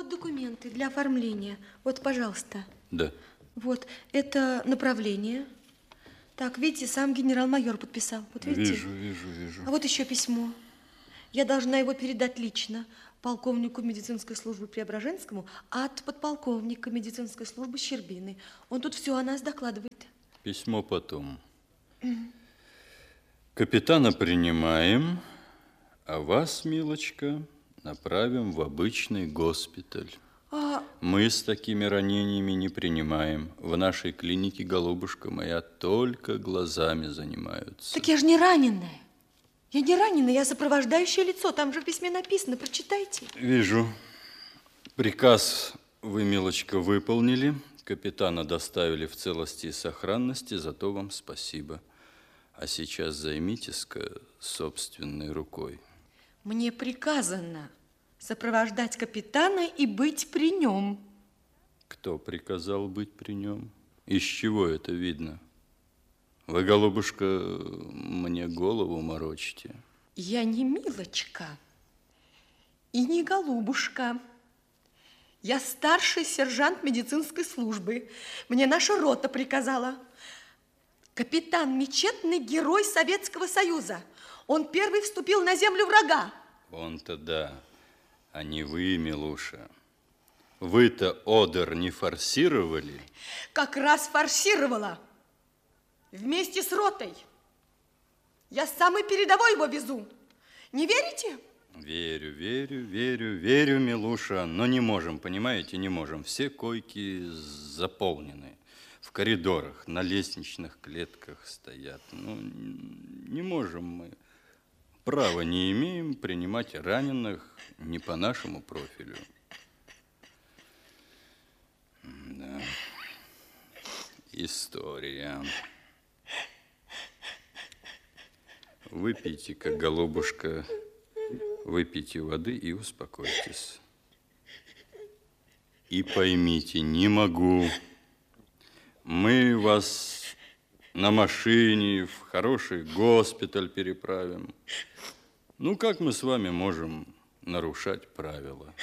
Вот документы для оформления. Вот, пожалуйста. Да. Вот, это направление. Так, видите, сам генерал-майор подписал. Вот видите? Вижу. А вот еще письмо. Я должна его передать лично полковнику медицинской службы Преображенскому от подполковника медицинской службы Щербины. Он тут все о нас докладывает. Письмо потом. Капитана принимаем, а вас, милочка, направим в обычный госпиталь. Мы с такими ранениями не принимаем. В нашей клинике, голубушка моя, только глазами занимаются. Так я же не раненая. Я не раненая, я сопровождающее лицо. Там же в письме написано, прочитайте. Вижу. Приказ вы, милочка, выполнили. Капитана доставили в целости и сохранности, за то вам спасибо. А сейчас займитесь-ка собственной рукой. Мне приказано сопровождать капитана и быть при нем. Кто приказал быть при нем? Из чего это видно? Вы, голубушка, мне голову морочите. Я не милочка и не голубушка. Я старший сержант медицинской службы. Мне наша рота приказала. Капитан Мечетный герой Советского Союза. Он первый вступил на землю врага. Он-то да, а не вы, милуша. Вы-то одер не форсировали? Как раз форсировала. Вместе с ротой. Я с самой передовой его везу. Не верите? Верю, милуша, но не можем, понимаете, не можем. Все койки заполнены. В коридорах, на лестничных клетках стоят. Ну, не можем мы. Права не имеем принимать раненых не по нашему профилю. Да. История. Выпейте, как голубушка, выпейте воды и успокойтесь. И поймите, не могу. Мы вас на машине в хороший госпиталь переправим. Ну, как мы с вами можем нарушать правила?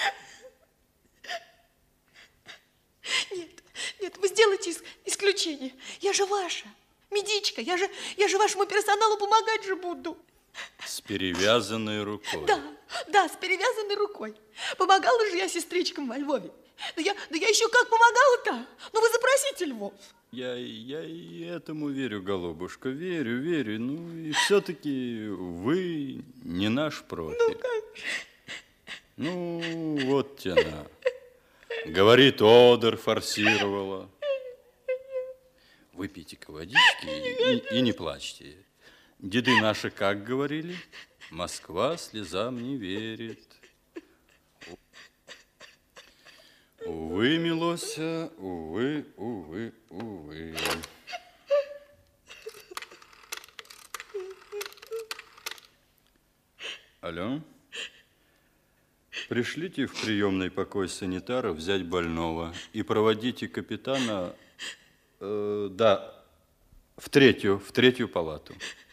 Нет, вы сделайте исключение. Я же ваша. Медичка, я же вашему персоналу помогать же буду. С перевязанной рукой. Да, с перевязанной рукой. Помогала же я сестричкам во Львове. Да я еще как помогала-то. Ну, вы запросите Львов. Я и этому верю, голубушка, верю. Ну, и все-таки вы не наш профиль. Ну, как? Ну, вот тяна. Говорит, одер форсировала. Выпейте-ка водички и не плачьте. Деды наши как говорили? Москва слезам не верит. Увы, Милося, увы. Алло? Пришлите в приемный покой санитара взять больного и проводите капитана, в третью палату.